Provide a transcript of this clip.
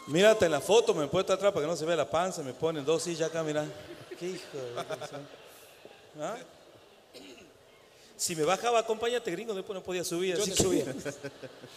Mírate en la foto, me he puesto atrás para que no se vea la panza, me ponen 2 sillas acá, mira. Qué hijo de... ¿Ah? Si me bajaba, acompáñate, gringo, después no podía subir. Yo Así te que... subía.